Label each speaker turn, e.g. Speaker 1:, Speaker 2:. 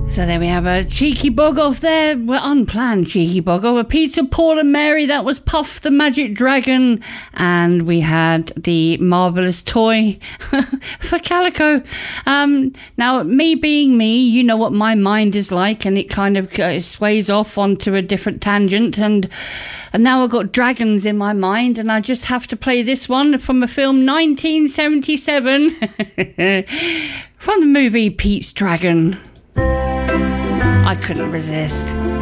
Speaker 1: So there we have a cheeky bog off there. Well, unplanned cheeky bog off. A Peter, Paul and Mary. That was Puff the Magic Dragon. And we had the Marvellous Toy for Calico. Now, me being me, you know what my mind is like. And it kind of sways off onto a different tangent. And now I've got dragons in my mind. And I just have to play this one from a film 1977. From the movie Pete's Dragon. I couldn't resist.